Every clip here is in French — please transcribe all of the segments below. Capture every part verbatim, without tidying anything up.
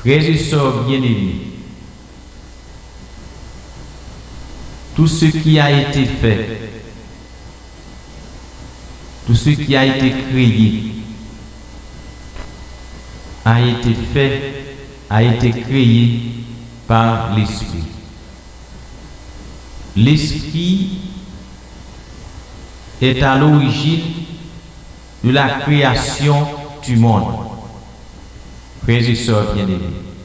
Frères et sœurs bien-aimés, tout ce qui a été fait, tout ce qui a été créé, a été fait, a été créé par l'Esprit. L'Esprit est à l'origine de la création du monde. Frères et sœurs bien-aimés,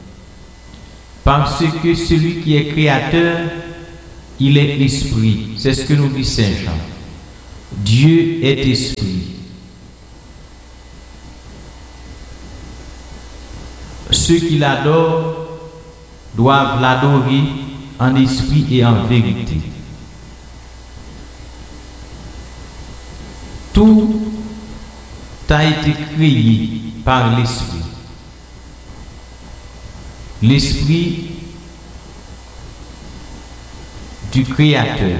parce que celui qui est créateur, il est esprit. C'est ce que nous dit Saint Jean. Dieu est esprit. Ceux qui l'adorent doivent l'adorer en esprit et en vérité. Tout a été créé par l'Esprit. L'Esprit du Créateur.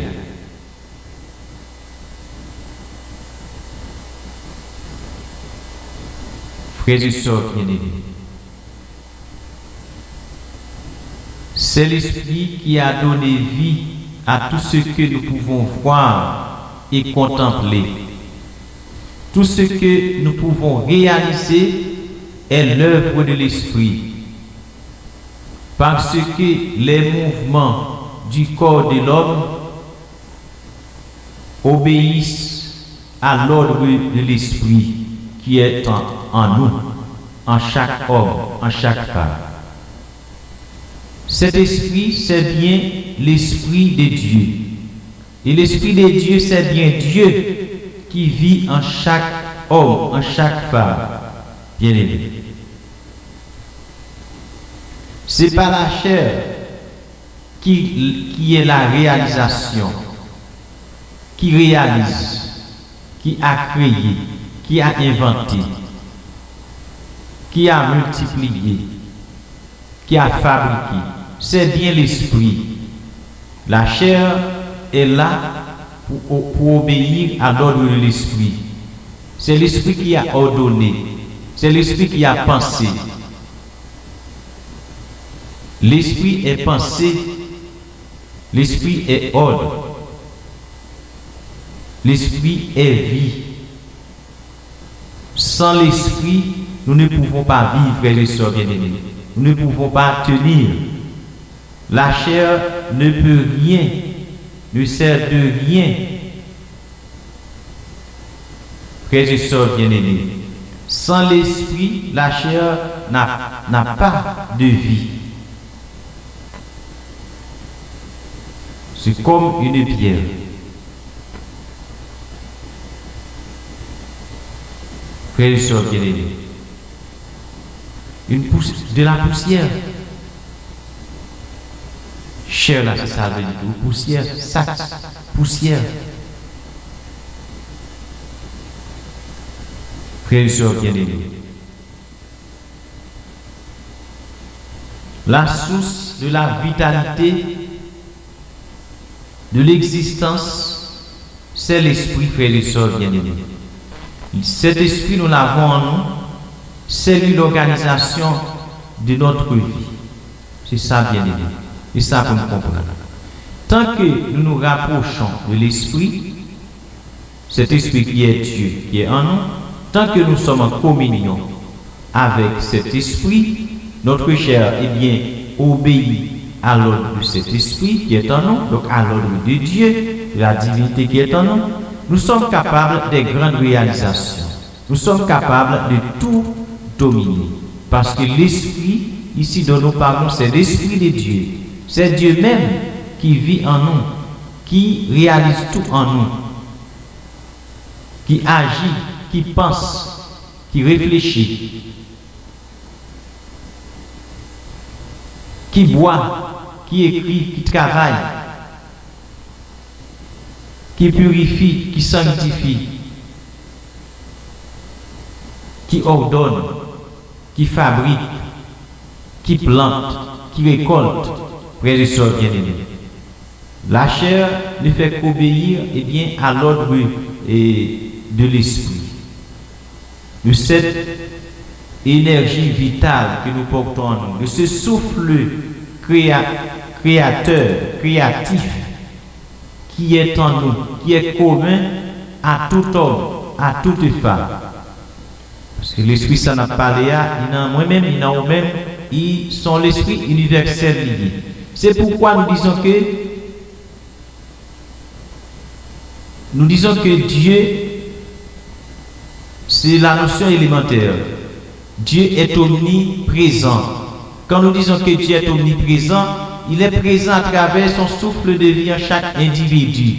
Frères et sœurs bien-aimés, c'est l'Esprit qui a donné vie à tout ce que nous pouvons voir et contempler. Tout ce que nous pouvons réaliser est l'œuvre de l'Esprit. Parce que les mouvements du corps de l'homme obéissent à l'ordre de l'Esprit qui est en, en nous, en chaque homme, en chaque femme. Cet esprit, c'est bien l'Esprit de Dieu. Et l'Esprit de Dieu, c'est bien Dieu qui vit en chaque homme, en chaque femme. Bien aimé. C'est pas la chair qui, qui est la réalisation, qui réalise, qui a créé, qui a inventé, qui a multiplié, qui a fabriqué. C'est bien l'esprit. La chair est là pour, pour obéir à l'ordre de l'esprit. C'est l'esprit qui a ordonné. C'est l'esprit qui a pensé. L'esprit est pensée, l'esprit est ordre, l'esprit est vie. Sans l'esprit, nous ne pouvons pas vivre, frères et sœurs bien-aimés. Nous ne pouvons pas tenir. La chair ne peut rien, ne sert de rien. Frères et sœurs bien-aimés, sans l'esprit, la chair n'a, n'a pas de vie. C'est comme une pierre. Frères et sœurs bien-aimés, une poussière, de la poussière. Chair là, c'est ça veut dire. Poussière, sac, poussière. Frères et sœurs bien-aimés, la source de la vitalité, de l'existence, c'est l'esprit, frères et sœurs bien-aimés. Cet esprit, nous l'avons en nous, c'est l'organisation de notre vie. C'est ça, bien-aimé. Et ça, pour nous comprendre. Tant que nous nous rapprochons de l'esprit, cet esprit qui est Dieu, qui est en nous, tant que nous sommes en communion avec cet esprit, notre chair, eh bien, obéit à l'ordre de cet esprit qui est en nous, donc à l'ordre de Dieu, de la divinité qui est en nous, nous sommes capables des grandes réalisations. Nous sommes capables de tout dominer. Parce que l'esprit, ici dont nous parlons, c'est l'esprit de Dieu. C'est Dieu même qui vit en nous, qui réalise tout en nous, qui agit, qui pense, qui réfléchit, qui boit, qui écrit, qui travaille, qui purifie, qui sanctifie, qui ordonne, qui fabrique, qui plante, qui récolte. Frères et sœurs bien-aimés, la chair ne fait qu'obéir eh bien, à l'ordre de l'esprit. De cette énergie vitale que nous portons en nous, de ce souffle créa, créateur, créatif qui est en nous, qui est commun à tout homme, à toute femme. Parce que l'Esprit s'en a parlé à, il en moi-même, il en vous-même, ils sont l'Esprit universel lié. C'est pourquoi nous disons que nous disons que Dieu, c'est la notion élémentaire. Dieu est omniprésent. Quand nous disons que Dieu est omniprésent, il est présent à travers son souffle de vie en chaque individu.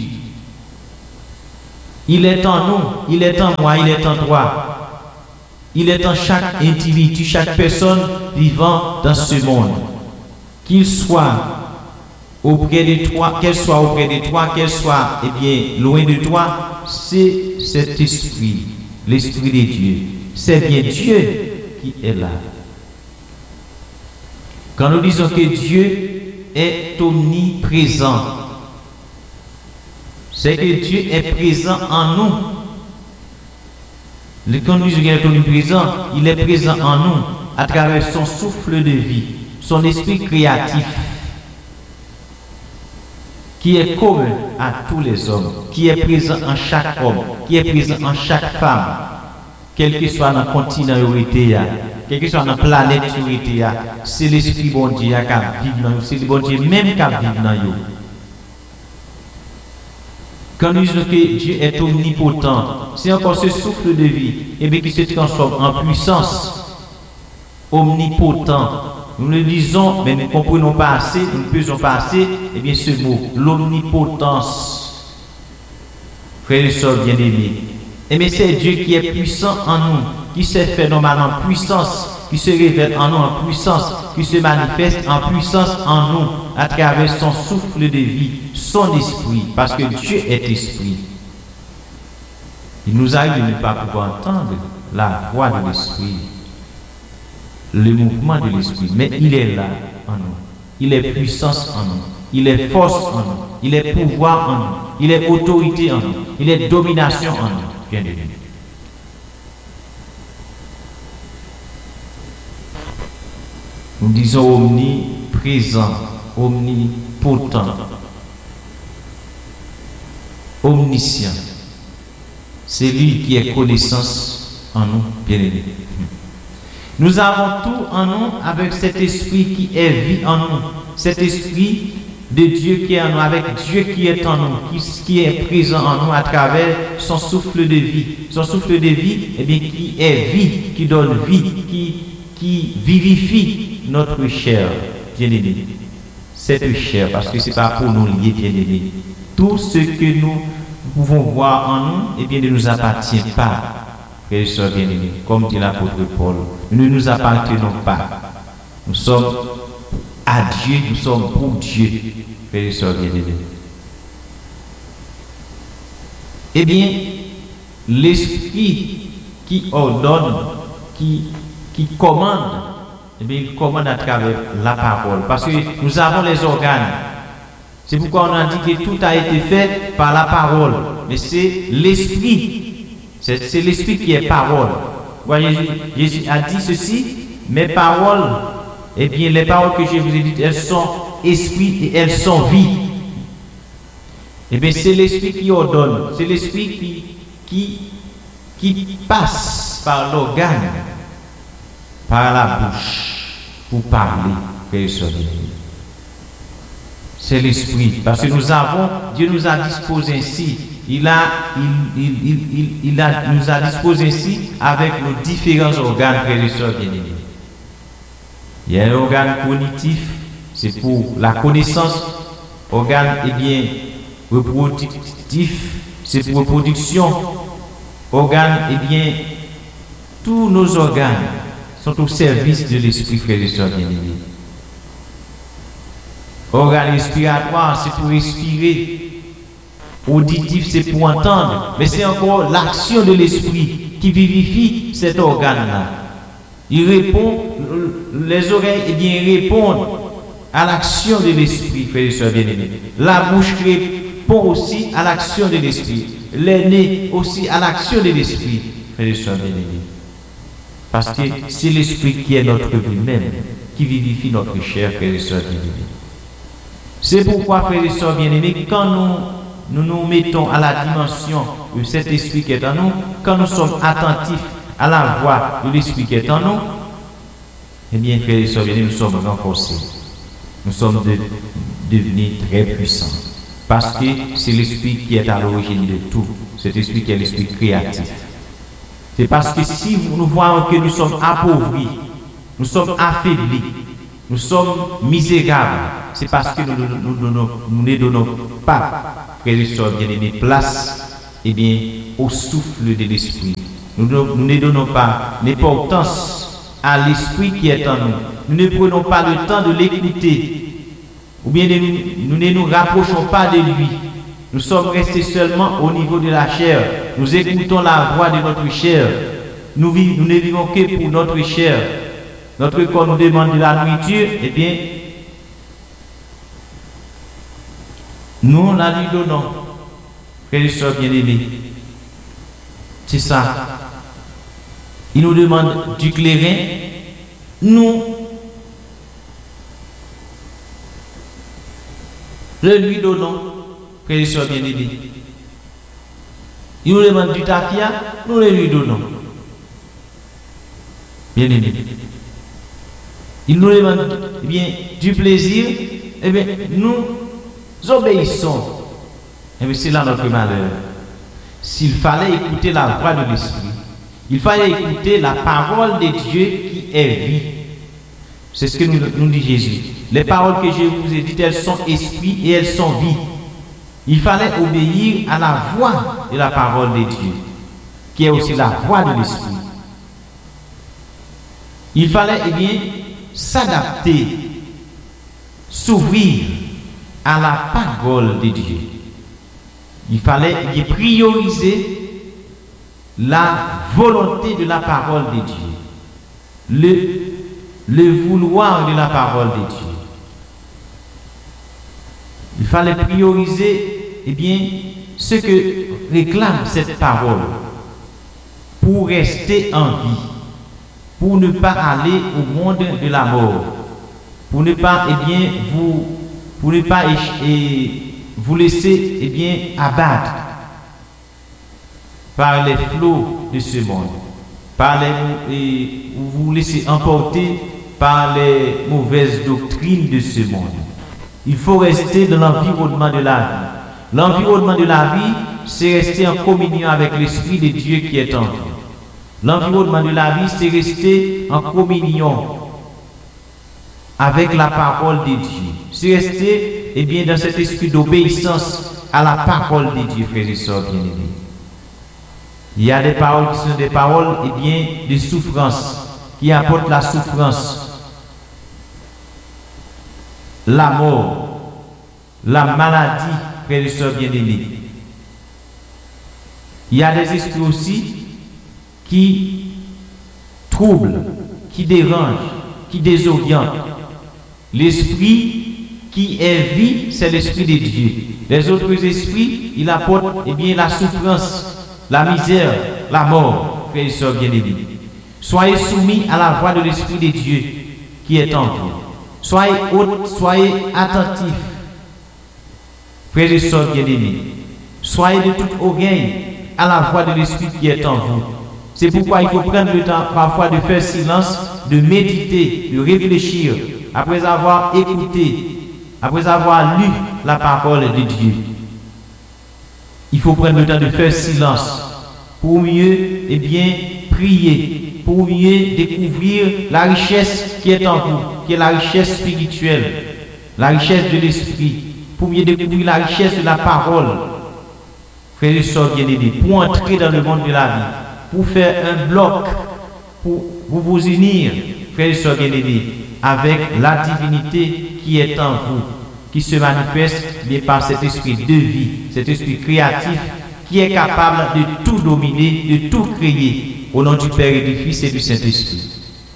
Il est en nous, il est en moi, il est en toi. Il est en chaque individu, chaque personne vivant dans ce monde. Qu'il soit auprès de toi, qu'elle soit auprès de toi, qu'elle soit eh bien, loin de toi, c'est cet esprit, l'esprit de Dieu. C'est bien Dieu qui est là. Quand nous disons que Dieu est omniprésent, c'est que Dieu est présent en nous. Quand nous disons qu'il est omniprésent, il est présent en nous à travers son souffle de vie, son esprit créatif, qui est commun à tous les hommes, qui est présent en chaque homme, qui est présent en chaque femme, quel que soit dans le continent européen, quel que soit dans la planète européenne, c'est l'esprit bon Dieu qui vit dans nous, c'est le bon Dieu même qui vit dans nous. Quand nous disons que Dieu est omnipotent, c'est encore ce souffle de vie et bien, qui se transforme en puissance. Omnipotent. Nous le disons, mais nous ne comprenons pas assez, nous ne pesons pas assez, et bien ce mot, l'omnipotence. Frères et sœurs bien-aimés. Et bien c'est Dieu qui est puissant en nous, qui se fait normalement en puissance, qui se révèle en nous en puissance, qui se manifeste en puissance en nous, à travers son souffle de vie, son esprit, parce que Dieu est esprit. Il nous arrive de ne pas pouvoir entendre la voix de l'esprit, le mouvement de l'esprit, mais il est là en nous. Il est puissance en nous. Il est force en nous. Il est pouvoir en nous. Il est autorité en nous. Il est domination en nous. Bien aimé. Nous disons omniprésent, omnipotent, omniscient. C'est lui qui est connaissance en nous, bien aimé. Nous avons tout en nous avec cet esprit qui est vie en nous, cet esprit de Dieu qui est en nous, avec Dieu qui est en nous, qui, qui est présent en nous à travers son souffle de vie. Son souffle de vie, eh bien, qui est vie, qui donne vie, qui, qui vivifie notre chair, bien-aimé. Cette chair, parce que ce n'est pas pour nous lier, bien-aimé. Tout ce que nous pouvons voir en nous, eh bien, ne nous appartient pas. Frères et sœurs bien-aimés, comme dit l'apôtre Paul, nous ne nous appartenons pas. Nous sommes à Dieu, nous sommes pour Dieu. Frères et sœurs bien-aimés. Eh bien, l'esprit qui ordonne, qui, qui commande, eh bien, il commande à travers la parole. Parce que nous avons les organes. C'est pourquoi on a dit que tout a été fait par la parole. Mais c'est l'esprit. C'est l'esprit qui est parole. Voyez, Jésus a dit ceci, mes paroles, eh bien les paroles que je vous ai dites, elles sont esprit et elles sont vie. Eh bien c'est l'esprit qui ordonne, c'est l'esprit qui, qui, qui passe par l'organe, par la bouche, pour parler. C'est l'esprit. Parce que nous avons, Dieu nous a disposé ainsi. Il, a, il, il, il, il, il a, nous a disposé ainsi avec nos différents organes, frères et sœurs bien-aimés. Il y a un organe cognitif, c'est pour la connaissance. Organe, eh bien, reproductif, c'est pour reproduction. Organe, eh bien, tous nos organes sont au service de l'esprit, frères et sœurs bien-aimés. Organe respiratoire, c'est pour respirer. Auditif, c'est pour entendre. Mais c'est encore l'action de l'esprit qui vivifie cet organe-là. Il répond, les oreilles, eh bien, répondent à l'action de l'esprit, frères et sœurs bien-aimés. La bouche répond aussi à l'action de l'esprit. Les nez aussi à l'action de l'esprit, frères et sœurs bien-aimés. Parce que c'est l'Esprit qui est notre vie même, qui vivifie notre chair, frères et sœurs bien-aimés. C'est pourquoi, frères et sœurs bien-aimés, quand nous, nous nous mettons à la dimension de cet Esprit qui est en nous, quand nous sommes attentifs à la voix de l'Esprit qui est en nous, eh bien, frères et sœurs bien-aimés, nous sommes renforcés. Nous sommes de, devenus très puissants. Parce que c'est l'Esprit qui est à l'origine de tout. Cet Esprit qui est l'Esprit créatif. C'est parce que si nous voyons que nous sommes appauvris, nous sommes affaiblis, nous sommes misérables, c'est parce que nous, nous, nous, nous, nous ne donnons pas, frères et sœurs bien-aimés, place eh bien, au souffle de l'Esprit. Nous, nous ne donnons pas l'importance à l'Esprit qui est en nous. Nous ne prenons pas le temps de l'écouter, ou bien de, nous ne nous rapprochons pas de lui. Nous sommes restés seulement au niveau de la chair. Nous écoutons la voix de notre chair. Nous, vivons, nous ne vivons que pour notre chair. Notre corps nous demande de la nourriture. Eh bien, nous la lui donnons. Frères et sœurs bien-aimés. C'est ça. Il nous demande du clairin. Nous le lui donnons. Frères et sœurs bien-aimés. Il nous demande du tafia, nous le lui donnons. Bien-aimés. Il nous demande eh bien, du plaisir, eh bien, nous obéissons. Eh bien, c'est là notre malheur. S'il fallait écouter la voix de l'Esprit, il fallait écouter la parole de Dieu qui est vie. C'est ce que nous, nous dit Jésus. Les paroles que je vous ai dites, elles sont esprit et elles sont vie. Il fallait obéir à la voix de la parole de Dieu, qui est aussi la voix de l'Esprit. Il fallait eh bien s'adapter, s'ouvrir à la parole de Dieu. Il fallait eh bien prioriser la volonté de la parole de Dieu, le, le vouloir de la parole de Dieu. Il fallait prioriser eh bien, ce que réclame cette parole pour rester en vie, pour ne pas aller au monde de la mort, pour ne pas eh bien, vous, pour ne pas eh, vous laisser eh bien, abattre par les flots de ce monde, par les, et vous vous laisser emporter par les mauvaises doctrines de ce monde. Il faut rester dans l'environnement de la vie. L'environnement de la vie, c'est rester en communion avec l'Esprit de Dieu qui est en vous. L'environnement de la vie, c'est rester en communion avec la parole de Dieu. C'est rester eh bien, dans cet esprit d'obéissance à la parole de Dieu, frères et sœurs bien-aimés. Il y a des paroles qui sont des paroles eh bien, de souffrance, qui apportent la souffrance, la mort, la maladie, frères et sœurs bien-aimés. Il y a des esprits aussi qui troublent, qui dérangent, qui désorientent. L'esprit qui est vie, c'est l'esprit de Dieu. Les autres esprits, ils apportent eh bien, la souffrance, la misère, la mort, frères et sœurs bien-aimés. Soyez soumis à la voix de l'Esprit de Dieu qui est en vous. Soyez hautes, soyez attentifs, frères et sœurs bien-aimés. Soyez de toute oreille à la voix de l'Esprit qui est en vous. C'est pourquoi il faut prendre le temps parfois de faire silence, de méditer, de réfléchir, après avoir écouté, après avoir lu la parole de Dieu. Il faut prendre le temps de faire silence pour mieux eh bien, prier, pour mieux découvrir la richesse qui est en vous, qui est la richesse spirituelle, la richesse de l'esprit, pour mieux découvrir la richesse de la parole. Frères et sœurs bien-aimés, pour entrer dans le monde de la vie, pour faire un bloc, pour vous, vous unir, frères et sœurs bien-aimés, avec la divinité qui est en vous, qui se manifeste bien par cet esprit de vie, cet esprit créatif qui est capable de tout dominer, de tout créer, au nom du Père et du Fils et du Saint-Esprit.